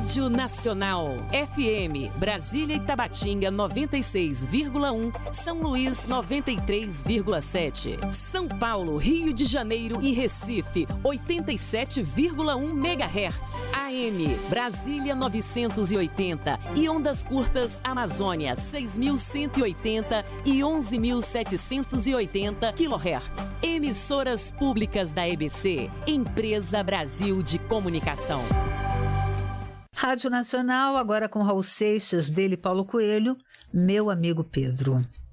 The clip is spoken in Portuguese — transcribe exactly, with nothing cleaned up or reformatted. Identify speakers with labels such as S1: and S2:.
S1: Rádio Nacional. F M, Brasília e Tabatinga noventa e seis vírgula um, São Luís noventa e três vírgula sete. São Paulo, Rio de Janeiro e Recife oitenta e sete vírgula um megahertz. A M, Brasília novecentos e oitenta e ondas curtas Amazônia seis mil cento e oitenta e onze mil setecentos e oitenta quilohertz. Emissoras públicas da E B C, Empresa Brasil de Comunicação.
S2: Rádio Nacional, agora com Raul Seixas, dele Paulo Coelho, Meu Amigo Pedro.